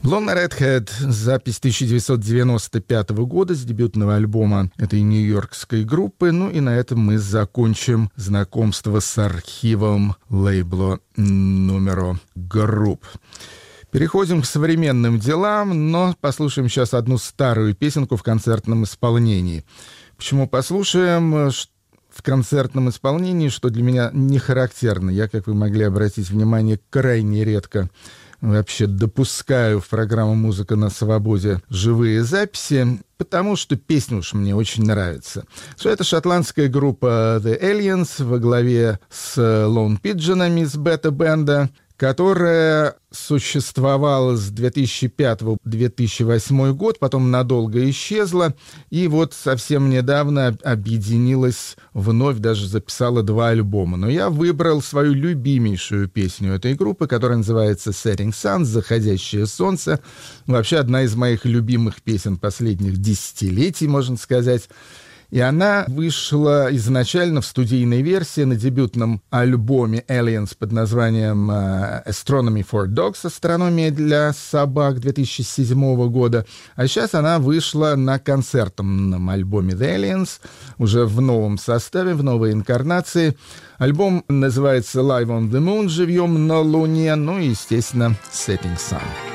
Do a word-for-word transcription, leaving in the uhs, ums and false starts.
Blonde Redhead, запись тысяча девятьсот девяносто пятого года с дебютного альбома этой нью-йоркской группы. Ну и на этом мы закончим знакомство с архивом лейбла Numero Group. Переходим к современным делам, но послушаем сейчас одну старую песенку в концертном исполнении. Почему послушаем в концертном исполнении, что для меня не характерно? Я, как вы могли обратить внимание, крайне редко вообще допускаю в программу «Музыка на свободе» живые записи, потому что песня уж мне очень нравится. Что это шотландская группа The Aliens во главе с Lone Pigeon'ами из бета-бенда, которая существовала с две тысячи пятого по две тысячи восьмой год, потом надолго исчезла, и вот совсем недавно объединилась вновь, даже записала два альбома. Но я выбрал свою любимейшую песню этой группы, которая называется Setting Sun, «Заходящее солнце». Вообще одна из моих любимых песен последних десятилетий, можно сказать. И она вышла изначально в студийной версии на дебютном альбоме Aliens под названием Astronomy for Dogs, астрономия для собак, две тысячи седьмого года. А сейчас она вышла на концертном альбоме The Aliens, уже в новом составе, в новой инкарнации. Альбом называется Live on the Moon, живьем на Луне, ну и, естественно, Setting Sun.